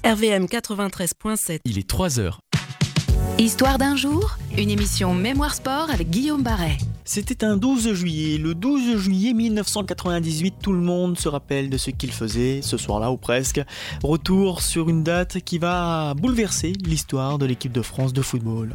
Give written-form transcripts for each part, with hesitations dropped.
RVM 93.7. Il est 3h. Histoire d'un jour, une émission Mémoire Sport avec Guillaume Barret. C'était un 12 juillet, le 12 juillet 1998, tout le monde se rappelle de ce qu'il faisait ce soir-là ou presque. Retour sur une date qui va bouleverser l'histoire de l'équipe de France de football.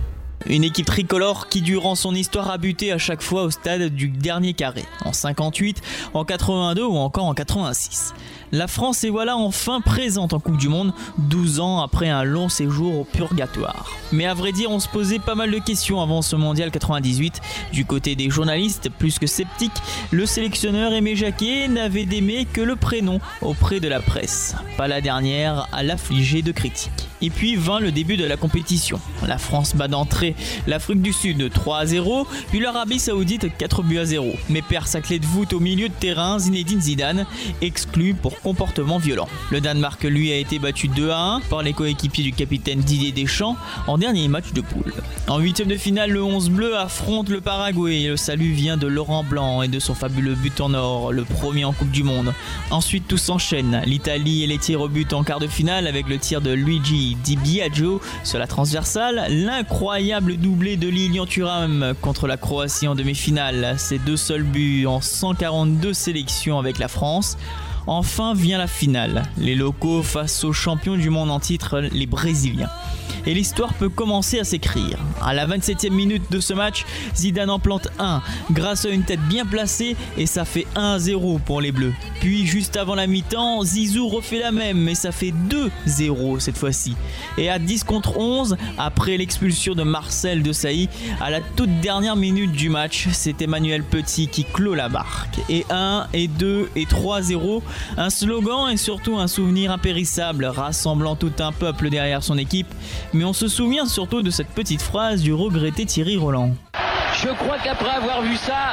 Une équipe tricolore qui durant son histoire a buté à chaque fois au stade du dernier carré, en 58, en 82 ou encore en 86. La France est voilà enfin présente en Coupe du Monde, 12 ans après un long séjour au purgatoire. Mais à vrai dire, on se posait pas mal de questions avant ce mondial 98. Du côté des journalistes, plus que sceptiques, le sélectionneur Aimé Jacquet n'avait d'aimé que le prénom auprès de la presse. Pas la dernière à l'affliger de critiques. Et puis vint le début de la compétition. La France bat d'entrée l'Afrique du Sud 3-0, puis l'Arabie Saoudite 4-0. Mais perd sa clé de voûte au milieu de terrain, Zinedine Zidane, exclu pour comportement violent. Le Danemark, lui, a été battu 2-1 par les coéquipiers du capitaine Didier Deschamps en dernier match de poule. En huitième de finale, le 11 bleu affronte le Paraguay. Le salut vient de Laurent Blanc et de son fabuleux but en or, le premier en Coupe du Monde. Ensuite, tout s'enchaîne. L'Italie et les tirs au but en quart de finale avec le tir de Luigi Di Biagio sur la transversale. L'incroyable doublé de Lilian Thuram contre la Croatie en demi-finale. Ses deux seuls buts en 142 sélections avec la France. Enfin vient la finale, les locaux face aux champions du monde en titre, les Brésiliens. Et l'histoire peut commencer à s'écrire. À la 27e minute de ce match, Zidane en plante un grâce à une tête bien placée et ça fait 1-0 pour les Bleus. Puis juste avant la mi-temps, Zizou refait la même et ça fait 2-0 cette fois-ci. Et à 10 contre 11, après l'expulsion de Marcel Desailly, à la toute dernière minute du match, c'est Emmanuel Petit qui clôt la barque. Et 1, et 2, et 3-0, un slogan et surtout un souvenir impérissable rassemblant tout un peuple derrière son équipe. Mais on se souvient surtout de cette petite phrase du regretté Thierry Roland. Je crois qu'après avoir vu ça,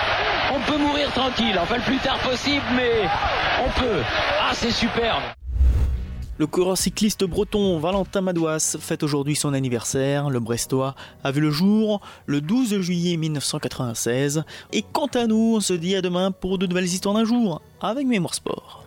on peut mourir tranquille. Enfin, le plus tard possible, mais on peut. Ah, c'est superbe. Le coureur cycliste breton Valentin Madouas fête aujourd'hui son anniversaire. Le Brestois a vu le jour le 12 juillet 1996. Et quant à nous, on se dit à demain pour de nouvelles histoires d'un jour avec Mémoire Sport.